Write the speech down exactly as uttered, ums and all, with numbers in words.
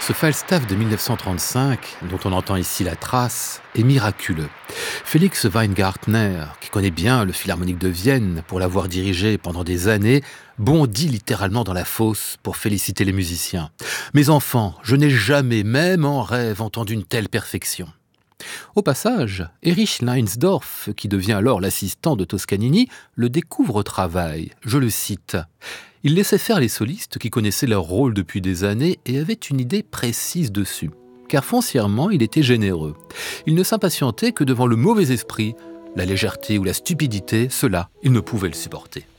Ce Falstaff de mille neuf cent trente-cinq, dont on entend ici la trace, est miraculeux. Félix Weingartner, qui connaît bien le Philharmonique de Vienne pour l'avoir dirigé pendant des années, bondit littéralement dans la fosse pour féliciter les musiciens. « Mes enfants, je n'ai jamais, même en rêve, entendu une telle perfection. » Au passage, Erich Leinsdorf, qui devient alors l'assistant de Toscanini, le découvre au travail. Je le cite. Il laissait faire les solistes qui connaissaient leur rôle depuis des années et avaient une idée précise dessus. Car foncièrement, il était généreux. Il ne s'impatientait que devant le mauvais esprit, la légèreté ou la stupidité, cela, il ne pouvait le supporter.